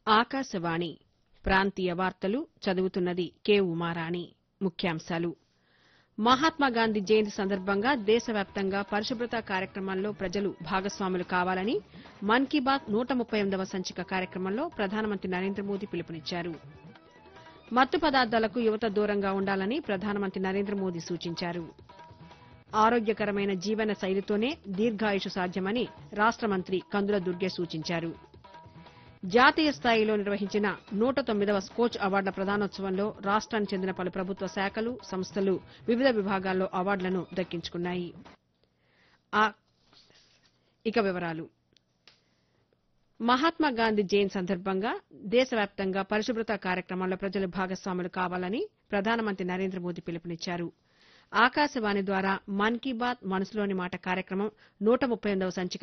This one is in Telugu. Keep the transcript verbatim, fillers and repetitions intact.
ఆకాశవాణి ప్రాంతీయ వార్తలు చదువుతున్నది కె ఉమారాణి. ముఖ్యాంశాలు మహాత్మాగాంధీ జయంతి సందర్భంగా దేశవ్యాప్తంగా పరిశుభ్రత కార్యక్రమాల్లో ప్రజలు భాగస్వాములు కావాలని మన్ కీ బాత్ నూట ముప్పై ఎనిమిదవ సంచిక కార్యక్రమంలో ప్రధానమంత్రి నరేంద్ర మోదీ పిలుపునిచ్చారు. మత్తు పదార్థాలకు యువత దూరంగా ఉండాలని ప్రధానమంత్రి నరేంద్ర మోదీ సూచించారు. ఆరోగ్యకరమైన జీవన శైలితోనే దీర్ఘాయుషు సాధ్యమని రాష్ట మంత్రి కందుల దుర్గేష్ సూచించారు. జాతీయ స్థాయిలో నిర్వహించిన నూట తొమ్మిదవ స్కోచ్ అవార్డుల ప్రదానోత్సవంలో రాష్ట్రానికి చెందిన పలు ప్రభుత్వ శాఖలు సంస్థలు వివిధ విభాగాల్లో అవార్డులను దక్కించుకున్నాయి. మహాత్మాగాంధీ జయంతి సందర్భంగా దేశవ్యాప్తంగా పరిశుభ్రత కార్యక్రమాల్లో ప్రజలు భాగస్వాములు కావాలని ప్రధానమంత్రి నరేంద్ర మోదీ పిలుపునిచ్చారు. ఆకాశవాణి ద్వారా మన్ కీ బాత్ మనసులోని మాట కార్యక్రమం నూట ముప్పై ఎనిమిదవ సంచిక